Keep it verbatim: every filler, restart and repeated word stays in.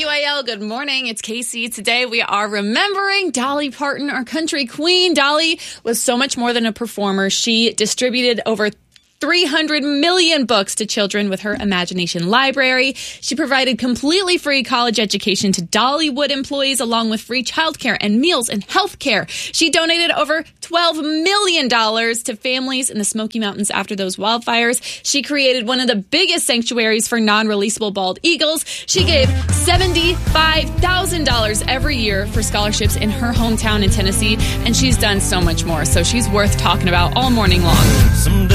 W A L, good morning. It's Casey. Today we are remembering Dolly Parton, our country queen. Dolly was so much more than a performer. She distributed over three hundred million books to children with her Imagination Library. She provided completely free college education to Dollywood employees, along with free childcare and meals and health care. She donated over twelve million dollars to families in the Smoky Mountains after those wildfires. She created one of the biggest sanctuaries for non-releasable bald eagles. She gave seventy-five thousand dollars every year for scholarships in her hometown in Tennessee, and she's done so much more. So she's worth talking about all morning long.